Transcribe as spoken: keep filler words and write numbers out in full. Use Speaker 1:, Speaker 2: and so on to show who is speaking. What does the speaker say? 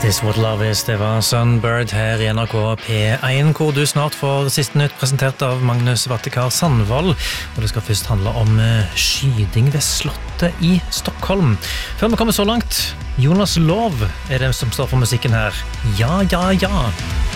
Speaker 1: Is What Love Is, det var Sunbird her i N R K P én, hvor du snart får siste nytt presentert av Magnus Vattekar Sandvold, og det skal først handle om skyting ved slottet i Stockholm. Før vi kommer så langt, Jonas Love er det som står for musikken her. Ja, ja, ja.